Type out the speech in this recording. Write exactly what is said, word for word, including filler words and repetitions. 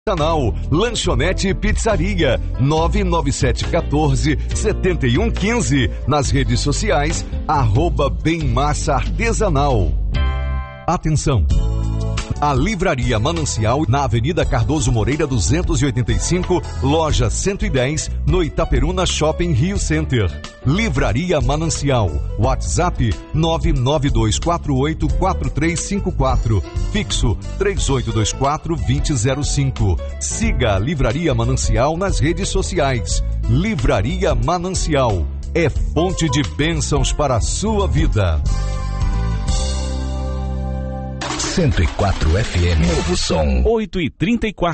Canal Lanchonete e Pizzaria nove nove sete um quatro sete um um cinco, nas redes sociais arroba Bem Massa Artesanal. Atenção! A Livraria Manancial, na Avenida Cardoso Moreira duzentos e oitenta e cinco, loja cento e dez, no Itaperuna Shopping Rio Center. Livraria Manancial, WhatsApp nove nove dois quatro oito quatro três cinco quatro, fixo três oito dois quatro dois zero zero cinco. Siga a Livraria Manancial nas redes sociais. Livraria Manancial é fonte de bênçãos para a sua vida. cento e quatro F M, novo som. oito e trinta e quatro.